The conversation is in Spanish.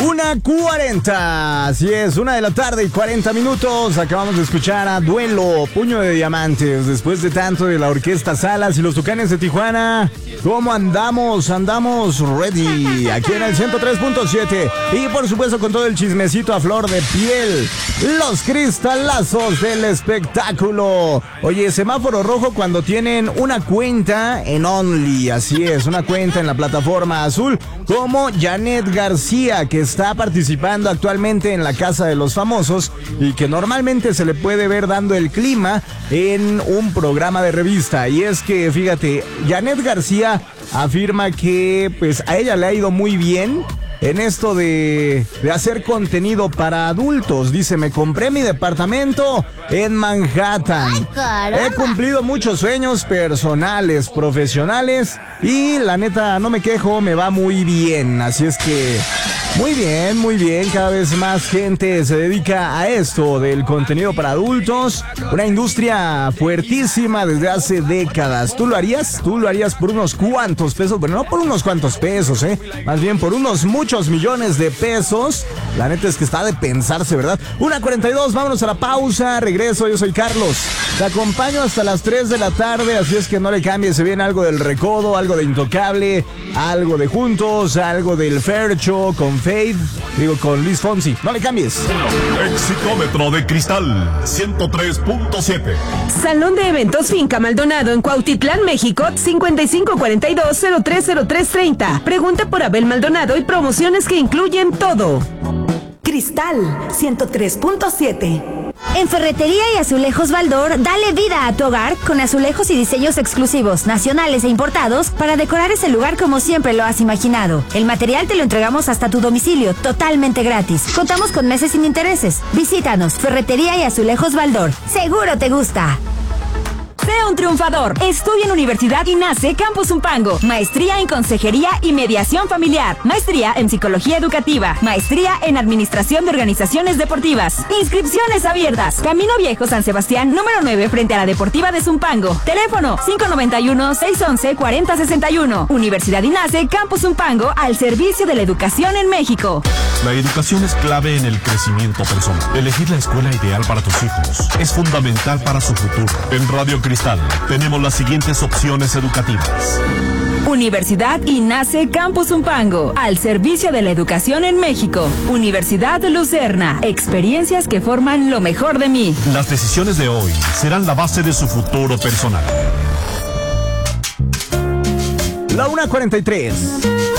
1:40, así es, 1:40 Acabamos de escuchar a Duelo, Puño de Diamantes. Después de tanto de la Orquesta Salas y los Tucanes de Tijuana, ¿cómo andamos? Andamos ready, aquí en el 103.7. Y por supuesto con todo el chismecito a flor de piel, los cristalazos del espectáculo. Oye, semáforo rojo cuando tienen una cuenta en Only, así es, una cuenta en la plataforma azul, como Janet García, que está participando actualmente en la Casa de los Famosos y que normalmente se le puede ver dando el clima en un programa de revista. Y es que, fíjate, Janet García afirma que pues a ella le ha ido muy bien en esto de hacer contenido para adultos. Dice, me compré mi departamento en Manhattan. Ay, he cumplido muchos sueños personales, profesionales, y la neta no me quejo, me va muy bien. Así es que muy bien, cada vez más gente se dedica a esto del contenido para adultos, una industria fuertísima desde hace décadas. ¿Tú lo harías? ¿Tú lo harías por unos cuantos pesos? Bueno, no por unos cuantos pesos, más bien por unos muchos millones de pesos. La neta es que está de pensarse, ¿verdad? 1:42, vámonos a la pausa, regreso, yo soy Carlos. Te acompaño hasta las 3 de la tarde, así es que no le cambies, se viene algo del Recodo, algo de Intocable, algo de Juntos, algo del Fercho, con Faith, con Luis Fonsi. No le cambies. Exitómetro de cristal 103.7. Salón de Eventos Finca Maldonado en Cuautitlán, México, 5542-030330. Pregunta por Abel Maldonado y promociones que incluyen todo. Cristal 103.7. En Ferretería y Azulejos Baldor, dale vida a tu hogar con azulejos y diseños exclusivos, nacionales e importados, para decorar ese lugar como siempre lo has imaginado. El material te lo entregamos hasta tu domicilio, totalmente gratis. Contamos con meses sin intereses. Visítanos, Ferretería y Azulejos Baldor. Seguro te gusta. Sea un triunfador. Estudia en Universidad INACE Campus Zumpango. Maestría en Consejería y Mediación Familiar. Maestría en Psicología Educativa. Maestría en Administración de Organizaciones Deportivas. Inscripciones abiertas. Camino Viejo San Sebastián, número 9, frente a la Deportiva de Zumpango. Teléfono 591-611-4061. Universidad INACE Campus Zumpango, al servicio de la educación en México. La educación es clave en el crecimiento personal. Elegir la escuela ideal para tus hijos es fundamental para su futuro. En Radio Cristal tenemos las siguientes opciones educativas. Universidad INACE Campus Zumpango, al servicio de la educación en México. Universidad Lucerna, experiencias que forman lo mejor de mí. Las decisiones de hoy serán la base de su futuro personal. La 1:43.